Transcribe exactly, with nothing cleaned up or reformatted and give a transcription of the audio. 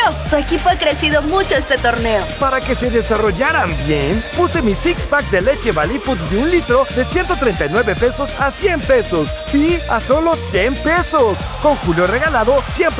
Tu equipo ha crecido mucho este torneo. Para que se desarrollaran bien, puse mi six-pack de leche Valley Foods de un litro de ciento treinta y nueve pesos a cien pesos. Sí, a solo cien pesos. Con Julio Regalado, siempre